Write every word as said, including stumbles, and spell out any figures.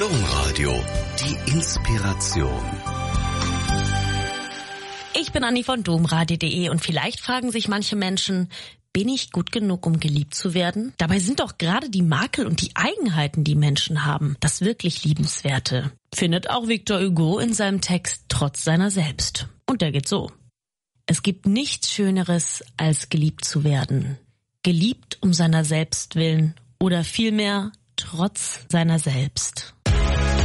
Domradio, die Inspiration. Ich bin Anni von domradio punkt de und vielleicht fragen sich manche Menschen, bin ich gut genug, um geliebt zu werden? Dabei sind doch gerade die Makel und die Eigenheiten, die Menschen haben, das wirklich Liebenswerte. Findet auch Victor Hugo in seinem Text Trotz seiner selbst. Und der geht so. Es gibt nichts Schöneres, als geliebt zu werden. Geliebt um seiner selbst willen oder vielmehr trotz seiner selbst.